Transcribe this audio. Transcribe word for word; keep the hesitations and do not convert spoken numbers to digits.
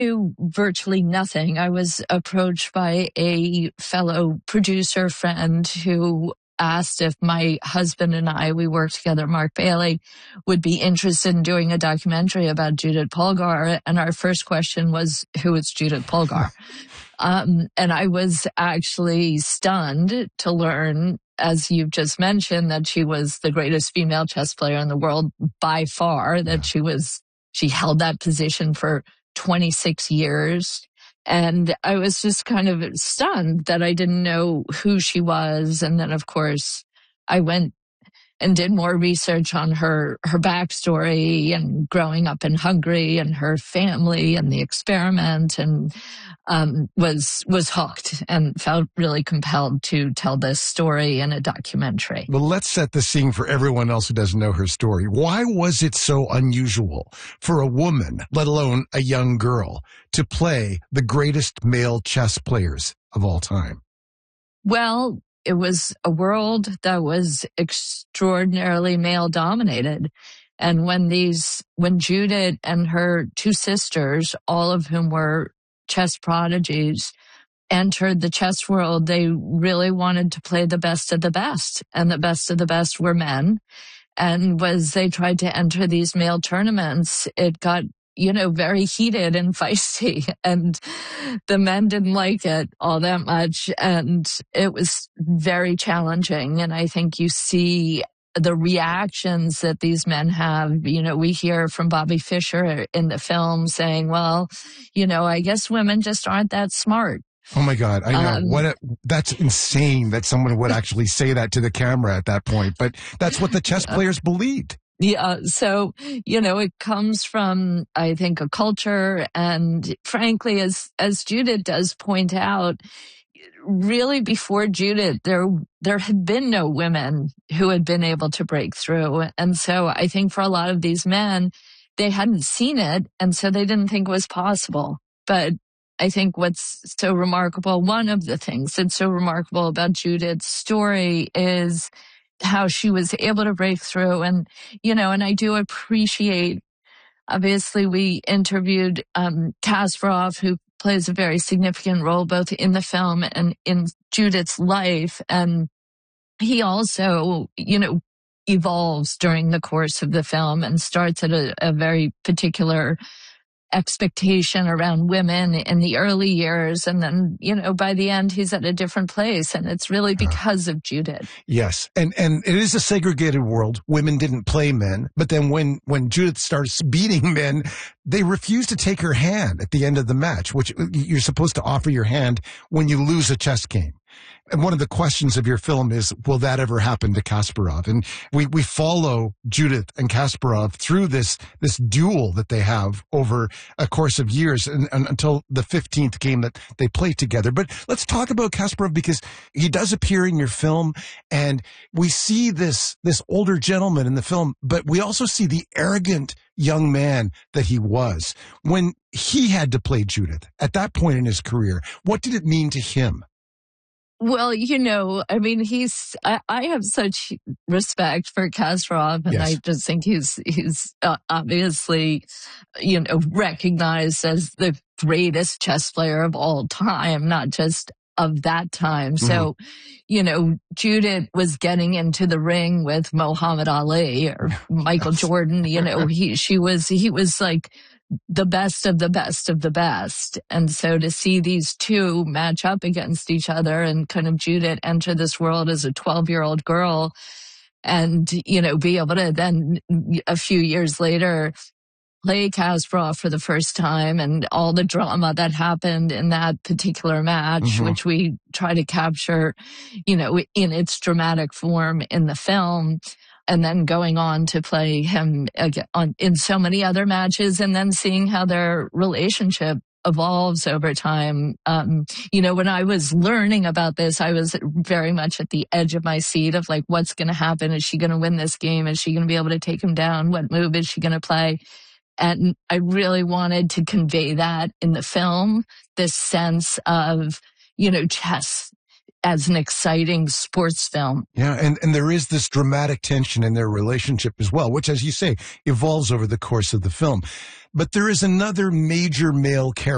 knew virtually nothing. I was approached by a fellow producer friend who asked if my husband and I, we worked together, Mark Bailey, would be interested in doing a documentary about Judith Polgar. And our first question was, who is Judith Polgar? um, and I was actually stunned to learn, as you've just mentioned, that she was the greatest female chess player in the world by far, that she was, she held that position for twenty-six years. And I was just kind of stunned that I didn't know who she was. And then, of course, I went and did more research on her, her backstory and growing up in Hungary and her family and the experiment, and um, was was hooked and felt really compelled to tell this story in a documentary. Well, let's set the scene for everyone else who doesn't know her story. Why was it so unusual for a woman, let alone a young girl, to play the greatest male chess players of all time? Well, it was a world that was extraordinarily male dominated. And when these, when Judith and her two sisters, all of whom were chess prodigies, entered the chess world, they really wanted to play the best of the best. And the best of the best were men. And as they tried to enter these male tournaments, it got, you know, very heated and feisty, and the men didn't like it all that much. And it was very challenging. And I think you see the reactions that these men have. You know, we hear from Bobby Fischer in the film saying, well, you know, I guess women just aren't that smart. Oh my God, I know. Um, what a, that's insane that someone would actually say that to the camera at that point. But that's what the chess players believed. Yeah. So, you know, it comes from, I think, a culture. And frankly, as, as Judith does point out, really before Judith, there, there had been no women who had been able to break through. And so I think for a lot of these men, they hadn't seen it. And so they didn't think it was possible. But I think what's so remarkable, one of the things that's so remarkable about Judith's story is how she was able to break through. And, you know, and I do appreciate, obviously, we interviewed um, Kasparov, who plays a very significant role both in the film and in Judith's life. And he also, you know, evolves during the course of the film and starts at a, a very particular expectation around women in the early years. And then, you know, by the end, he's at a different place. And it's really because of Judith. Yes. And, and it is a segregated world. Women didn't play men. But then when, when Judith starts beating men, they refuse to take her hand at the end of the match, which you're supposed to offer your hand when you lose a chess game. And one of the questions of your film is, will that ever happen to Kasparov? And we, we follow Judith and Kasparov through this, this duel that they have over a course of years and, and until the fifteenth game that they play together. But let's talk about Kasparov, because he does appear in your film, and we see this, this older gentleman in the film, but we also see the arrogant young man that he was when he had to play Judith at that point in his career. What did it mean to him? Well, you know, I mean, he's, I, I have such respect for Kasparov, and yes. I just think he's, he's uh, obviously, you know, recognized as the greatest chess player of all time, not just of that time. Mm-hmm. So, you know, Judith was getting into the ring with Muhammad Ali or Michael Jordan, you know, he, she was, he was like the best of the best of the best. And so to see these two match up against each other and kind of Judith enter this world as a twelve year old girl and, you know, be able to then a few years later play Kasparov for the first time, and all the drama that happened in that particular match, mm-hmm. which we try to capture, you know, in its dramatic form in the film. And then going on to play him again on, in so many other matches, and then seeing how their relationship evolves over time. Um, you know, when I was learning about this, I was very much at the edge of my seat of like, what's going to happen? Is she going to win this game? Is she going to be able to take him down? What move is she going to play? And I really wanted to convey that in the film, this sense of, you know, chess as an exciting sports film. Yeah, and, and there is this dramatic tension in their relationship as well, which, as you say, evolves over the course of the film. But there is another major male character